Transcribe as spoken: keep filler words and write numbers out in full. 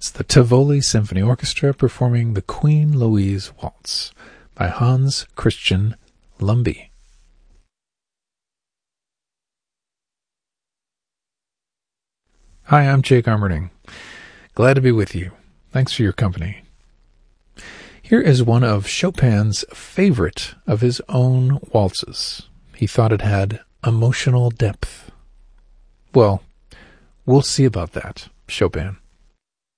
It's the Tivoli Symphony Orchestra performing the Queen Louise Waltz by Hans Christian Lumbye. Hi, I'm Jake Armerding. Glad to be with you. Thanks for your company. Here is one of Chopin's favorite of his own waltzes. He thought it had emotional depth. Well, we'll see about that, Chopin.